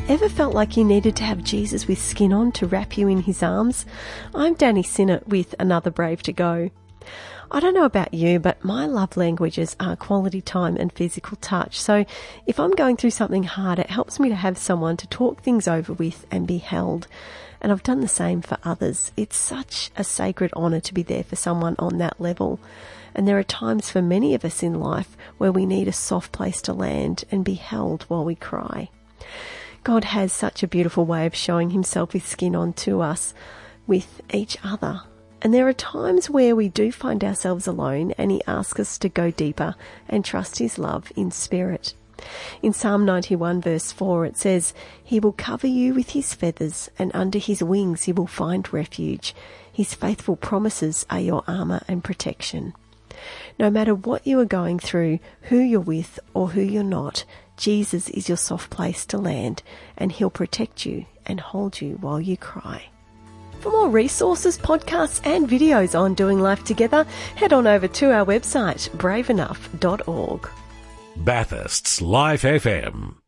Ever felt like you needed to have Jesus with skin on to wrap you in his arms? I'm Danny Sinnott with Another Brave to Go. I don't know about you, but my love languages are quality time and physical touch. So if I'm going through something hard, it helps me to have someone to talk things over with and be held. And I've done the same for others. It's such a sacred honour to be there for someone on that level. And there are times for many of us in life where we need a soft place to land and be held while we cry. God has such a beautiful way of showing himself with skin on to us, with each other. And there are times where we do find ourselves alone and he asks us to go deeper and trust his love in spirit. In Psalm 91 verse 4 it says, "He will cover you with his feathers, and under his wings you will find refuge. His faithful promises are your armour and protection." No matter what you are going through, who you're with or who you're not, Jesus is your soft place to land, and he'll protect you and hold you while you cry. For more resources, podcasts and videos on doing life together, head on over to our website, braveenough.org. Bathurst's Life FM.